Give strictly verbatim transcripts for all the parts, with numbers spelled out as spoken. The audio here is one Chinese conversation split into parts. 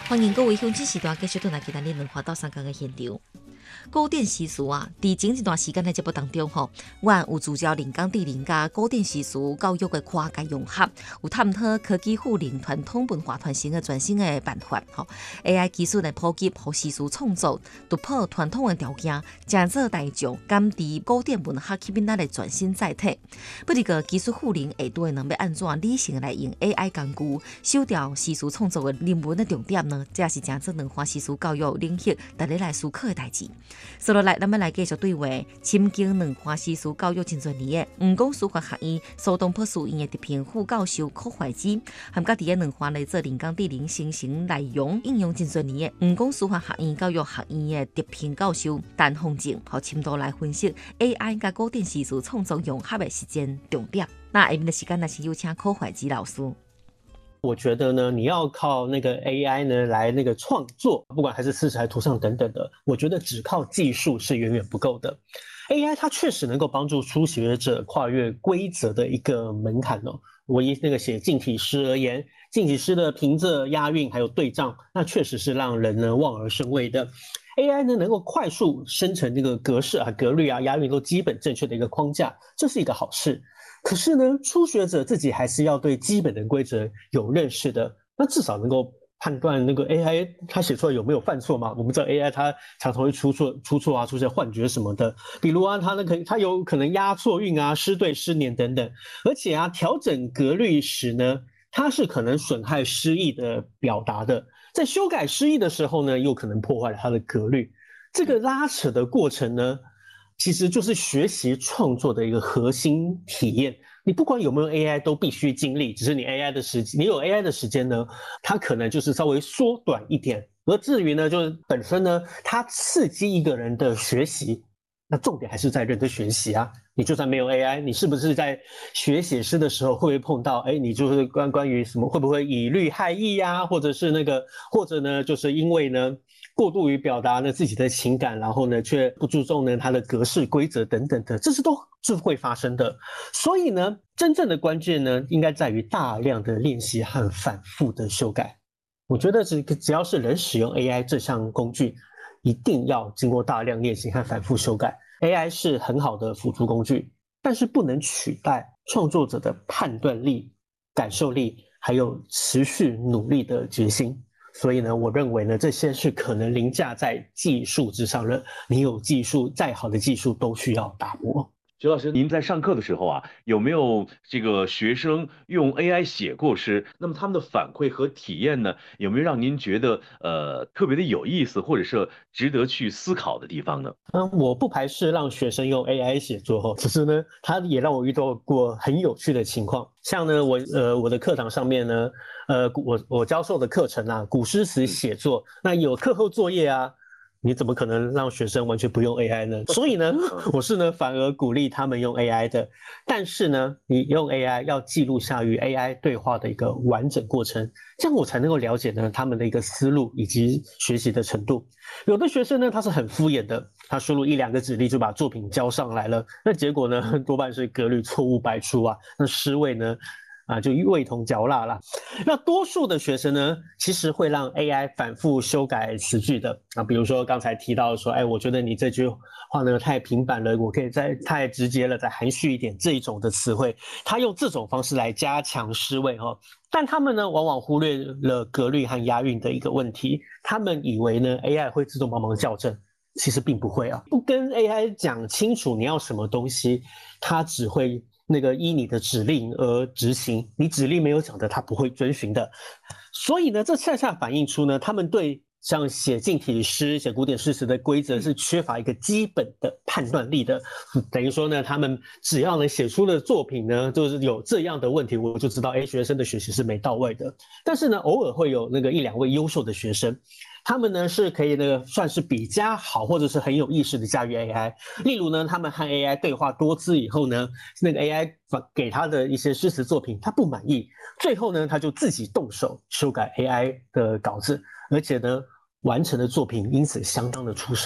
欢迎各位乡亲时段继续回来今天的文化到三江的现场。古典习俗啊，在前一段时间的节目当中吼，我有聚焦人工智能甲古典习俗教育的跨界融合，有探讨科技赋能传统文化传承的全新的办法吼。A I 技术来普及，和习俗创作突破传统的条件，正做大众甘伫古典文化起面的全新载体。不过个技术赋能下对呢，要安怎理性来用 A I 工具，收掉习俗创作的人文的重点呢？这也是正做文化习俗教育领域大家来思考的代志。接落来，咱们来继续对话深耕文化习俗教育真侪年的吴公书法学院苏东坡书院的特聘副教授柯怀之，含甲伫个文化来做人工智能生成内容应用真侪年的吴公书法学院教育学院的特聘教授陈凤静，和深度来分析 A I 甲古典习俗创作融合的实践重点。那下面的时间，那是有请柯怀之老师。 我觉得呢，你要靠那个 A I 呢来那个创作，不管还是诗词还是图像等等的，我觉得只靠技术是远远不够的。A I 它确实能够帮助初学者跨越规则的一个门槛哦。我以那个写近体诗而言，近体诗的平仄、押韵还有对仗，那确实是让人呢望而生畏的。A I 呢能够快速生成这个格式啊、格律啊、押韵都基本正确的一个框架，这是一个好事。可是呢，初学者自己还是要对基本的规则有认识的，那至少能够判断那个 A I 它写出来有没有犯错嘛？我们知道 A I 它常常会出错、出错啊，出现幻觉什么的。比如啊，它那个它有可能押错韵啊、失对、失年等等。而且啊，调整格律时呢，它是可能损害诗意的表达的，在修改诗意的时候呢，又可能破坏了它的格律。这个拉扯的过程呢，其实就是学习创作的一个核心体验。你不管有没有 A I 都必须经历，只是你 A I 的时间，你有 A I 的时间呢，它可能就是稍微缩短一点。而至于呢，就是本身呢，它刺激一个人的学习，那重点还是在人的学习啊。你就算没有 A I， 你是不是在学写诗的时候会不会碰到？哎，你就是关关于什么会不会以律害义啊，或者是那个，或者呢，就是因为呢过度于表达呢自己的情感，然后呢却不注重呢它的格式规则等等的，这是都是会发生的。所以呢，真正的关键呢，应该在于大量的练习和反复的修改。我觉得只只要是人使用 A I 这项工具，一定要经过大量练习和反复修改。A I 是很好的辅助工具，但是不能取代创作者的判断力、感受力，还有持续努力的决心。所以呢，我认为呢，这些是可能凌驾在技术之上的。你有技术，再好的技术都需要打磨。 徐老师，您在上课的时候啊，有没有这个学生用 A I 写过诗？那么他们的反馈和体验呢，有没有让您觉得呃特别的有意思，或者是值得去思考的地方呢？ 嗯，我不排斥让学生用 A I 写作，只是呢，他也让我遇到过很有趣的情况。像呢，我呃我的课堂上面呢，呃我我教授的课程啊，古诗词写作，那有课后作业啊。你怎么可能让学生完全不用 A I 呢？所以呢，我是呢反而鼓励他们用 A I 的，但是呢，你用 A I 要记录下与 A I 对话的一个完整过程，这样我才能够了解呢他们的一个思路以及学习的程度。有的学生呢，他是很敷衍的，他输入一两个指令就把作品交上来了，那结果呢，多半是格律错误百出啊，那诗味呢？啊，就味同嚼蜡啦。那多数的学生呢，其实会让 A I 反复修改词句的啊，比如说刚才提到说，哎，我觉得你这句话呢太平板了，我可以再太直接了，再含蓄一点这一种的词汇，他用这种方式来加强诗味哦。但他们呢，往往忽略了格律和押韵的一个问题，他们以为呢 A I 会自动帮忙校正。其实并不会啊，不跟 A I 讲清楚你要什么东西，它只会那个依你的指令而执行，你指令没有讲的，它不会遵循的。所以呢，这恰恰反映出呢，他们对像写近体诗、写古典诗词的规则是缺乏一个基本的判断力的。等于说呢，他们只要能写出的作品呢，就是有这样的问题，我就知道，哎，学生的学习是没到位的。但是呢，偶尔会有那个一两位优秀的学生。他们呢是可以那个算是比较好，或者是很有意识的驾驭 A I。例如呢，他们和 A I 对话多次以后呢，那个 A I 给他的一些诗词作品，他不满意，最后呢，他就自己动手修改 A I 的稿子，而且呢，完成的作品因此相当的出色。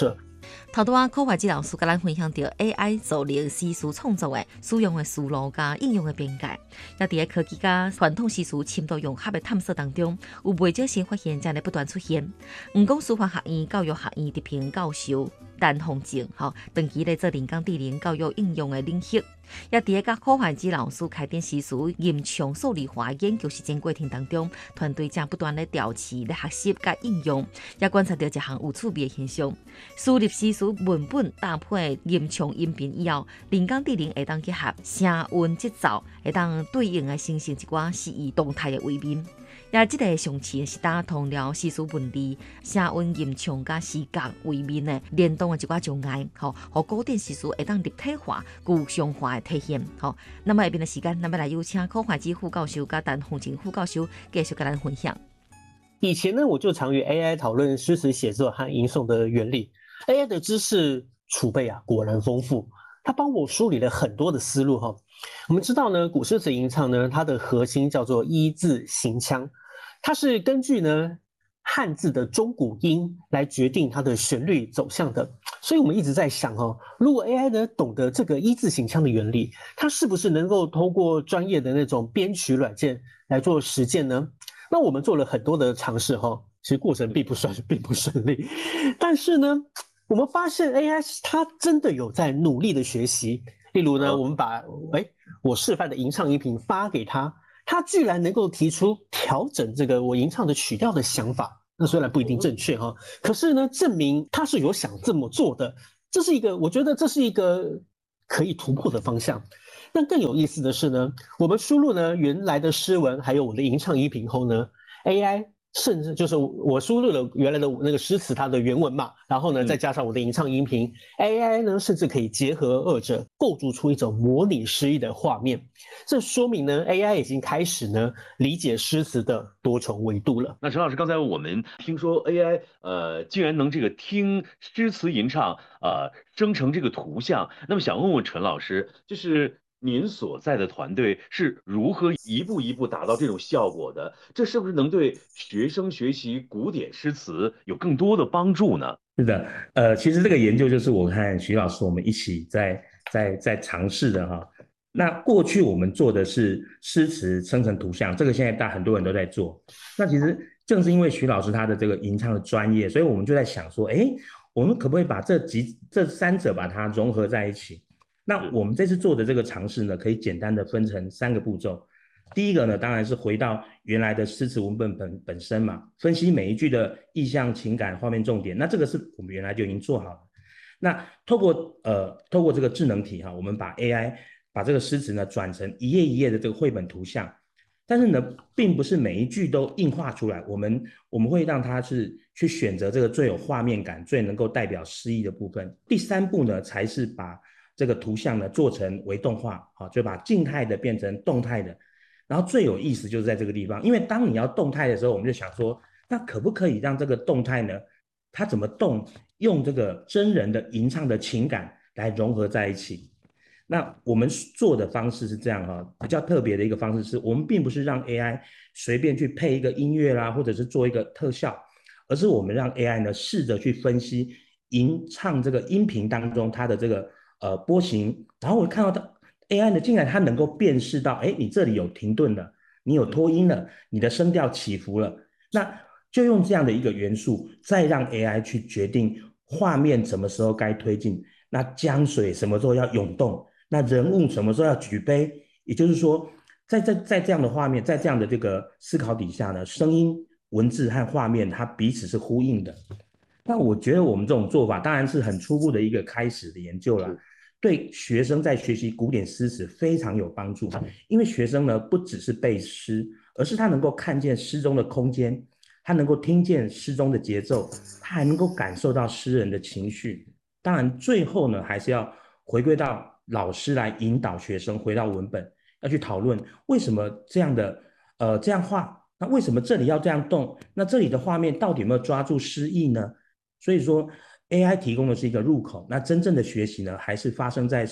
头拄仔柯怀之老师甲咱分享到 A I 助力诗词创作的使用的思路甲应用的边界，也伫咧科技甲传统诗词深度融合的探索当中，有未少新发现正在不断出现。毋讲师范学院、教育学院直聘教授陈宏正，吼，长期咧做人工智能教育应用的领域。也伫咧甲柯怀之老师开展诗词吟唱数理化研究实践过程当中，团队正不断咧调试、咧学习甲应用，也观察到一项有趣味的现象：输入诗词文本搭配吟唱音频以后，人工智能会当结合声韵节奏，会当对应的生成一寡诗意动态的画面。也即个上次是打通了诗词文字、声韵吟唱甲视觉画面的联动的一寡障碍，吼，和古典诗词会当立体化、具象化的体现，吼。那么下边的时间，咱们来有请柯怀之副教授甲陈宏正副教授继续跟咱分享。 以前呢，我就常与 A I 讨论诗词写作和吟诵的原理。A I 的知识储备啊，果然丰富，它帮我梳理了很多的思路哈。我们知道呢，古诗词吟唱呢，它的核心叫做一字行腔。它是根据呢汉字的中古音来决定它的旋律走向的，所以我们一直在想哦，如果 A I 呢懂得这个一字行腔的原理，它是不是能够通过专业的那种编曲软件来做实践呢？那我们做了很多的尝试哈，其实过程并不顺并不顺利，但是呢，我们发现 A I 它真的有在努力的学习。例如呢，我们把哎我示范的吟唱音频发给他。他居然能够提出调整这个我吟唱的曲调的想法，那虽然不一定正确哈，可是呢，证明他是有想这么做的，这是一个，我觉得这是一个可以突破的方向。但更有意思的是呢，我们输入呢原来的诗文，还有我的吟唱音频后呢 ，A I 甚至就是我输入了原来的那个诗词它的原文嘛，然后呢再加上我的吟唱音频、嗯、，A I 呢甚至可以结合二者，构筑出一种模拟诗意的画面。这说明呢 ，A I 已经开始呢理解诗词的多重维度了。 那陈老师，刚才我们听说 A I 呃竟然能这个听诗词吟唱呃生成这个图像，那么想问问陈老师，就是您所在的团队是如何一步一步达到这种效果的？这是不是能对学生学习古典诗词有更多的帮助呢？ 是的，呃，其实这个研究就是我和徐老师我们一起在在在尝试的哈。那过去我们做的是诗词生成图像，这个现在大很多人都在做。那其实正是因为徐老师他的这个吟唱的专业，所以我们就在想说，哎，我们可不可以把这几这三者把它融合在一起？那我们这次做的这个尝试呢，可以简单的分成三个步骤。第一个呢，当然是回到原来的诗词文本本本身嘛，分析每一句的意象、情感、画面重点。那这个是我们原来就已经做好了。那透过呃透过这个智能体哈，我们把 A I 把这个诗词呢转成一页一页的这个绘本图像。但是呢，并不是每一句都印画出来，我们我们会让它是去选择这个最有画面感、最能够代表诗意的部分。第三步呢，才是把这个图像呢做成微动画，好，就把静态的变成动态的。然后最有意思就是在这个地方，因为当你要动态的时候，我们就想说，那可不可以让这个动态呢，它怎么动，用这个真人的吟唱的情感来融合在一起。那我们做的方式是这样哈，比较特别的一个方式是，我们并不是让 A I 随便去配一个音乐啦，或者是做一个特效，而是我们让 A I 呢试着去分析吟唱这个音频当中它的这个呃波形，然后我看到它 A I 呢竟然它能够辨识到，哎，你这里有停顿了，你有拖音了，你的声调起伏了，那就用这样的一个元素，再让 A I 去决定画面什么时候该推进，那江水什么时候要涌动。那人物什么时候要举杯？也就是说，在在在这样的画面，在这样的这个思考底下呢，声音、文字和画面它彼此是呼应的。那我觉得我们这种做法当然是很初步的一个开始的研究啦，对学生在学习古典诗词非常有帮助。因为学生呢不只是背诗，而是他能够看见诗中的空间，他能够听见诗中的节奏，他还能够感受到诗人的情绪。当然，最后呢还是要回归到老师来引导学生回到文本，要去讨论为什么这样的呃这样画，那为什么这里要这样动？那这里的画面到底有没有抓住诗意呢？所以说 A I 提供的是一个入口，那真正的学习呢，还是发生在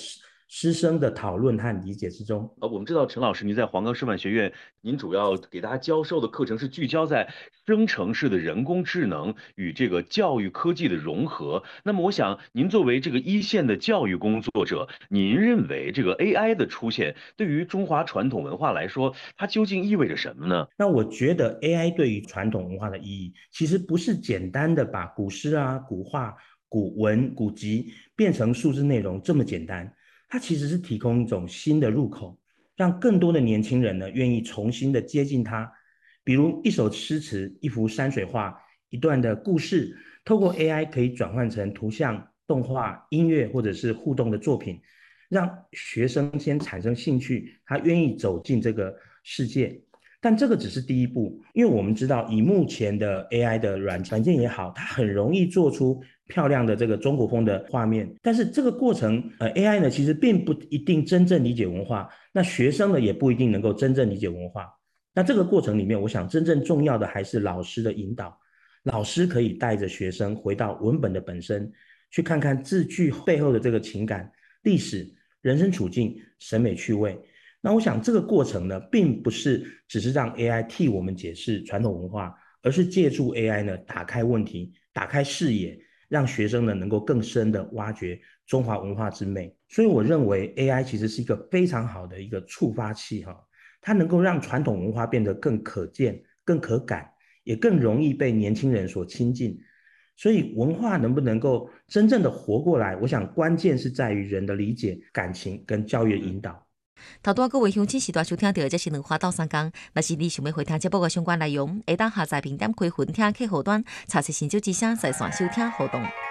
师生的讨论和理解之中。 呃，我们知道陈老师您在黄冈师范学院，您主要给大家教授的课程是聚焦在生成式的人工智能与这个教育科技的融合。那么我想您作为这个一线的教育工作者，您认为这个 A I 的出现对于中华传统文化来说，它究竟意味着什么呢？ 那我觉得 A I 对于传统文化的意义，其实不是简单的把古诗啊、古画、古文、古籍变成数字内容这么简单，它其实是提供一种新的入口，让更多的年轻人呢愿意重新的接近它。比如一首诗词、一幅山水画、一段的故事，透过 A I 可以转换成图像、动画、音乐或者是互动的作品，让学生先产生兴趣，他愿意走进这个世界。但这个只是第一步，因为我们知道以目前的 A I 的软软件也好，它很容易做出漂亮的这个中国风的画面，但是这个过程呃 A I 呢其实并不一定真正理解文化，那学生呢也不一定能够真正理解文化。那这个过程里面，我想真正重要的还是老师的引导，老师可以带着学生回到文本的本身，去看看字句背后的这个情感、历史、人生处境、审美趣味。那我想这个过程呢，并不是只是让 A I 替我们解释传统文化，而是借助 A I 呢，打开问题，打开视野，让学生呢能够更深的挖掘中华文化之美。所以我认为 A I 其实是一个非常好的一个触发器哈，它能够让传统文化变得更可见、更可感，也更容易被年轻人所亲近。所以文化能不能够真正的活过来，我想关键是在于人的理解、感情跟教育的引导。 头拄各位乡亲时段收听到，这是两花到三讲。若是你想要回听节目的相关内容，会当下载平点开分听客户端，查询新旧之声在线收听互动。